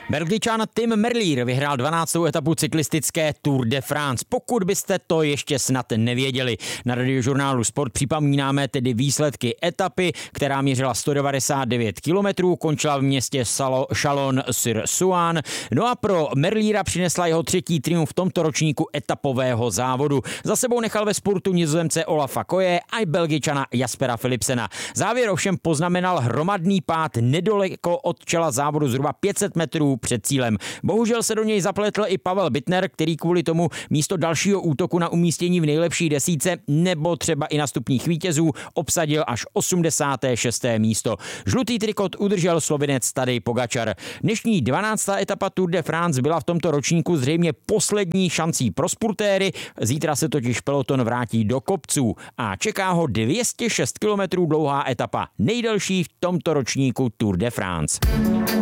Belgičan Tim Merlier vyhrál 12. etapu cyklistické Tour de France. Pokud byste to ještě snad nevěděli. Na radiožurnálu Sport připomínáme tedy výsledky etapy, která měřila 199 kilometrů, končila v městě Chalon-sur-Saône. No a pro Merliera přinesla jeho třetí triumf v tomto ročníku etapového závodu. Za sebou nechal ve spurtu Nizozemce Olafa Koje a Belgičana Jaspera Philipsena. Závěr ovšem poznamenal hromadný pád nedaleko od čela závodu zhruba 500 metrů před cílem. Bohužel se do něj zapletl i Pavel Bittner, který kvůli tomu místo dalšího útoku na umístění v nejlepší desítce nebo třeba i na stupních vítězů obsadil až 86. místo. Žlutý trikot udržel Slovinec Tadej Pogačar. Dnešní 12. etapa Tour de France byla v tomto ročníku zřejmě poslední šancí pro spurtéry. Zítra se totiž peloton vrátí do kopců a čeká ho 206 km dlouhá etapa, nejdelší v tomto ročníku Tour de France.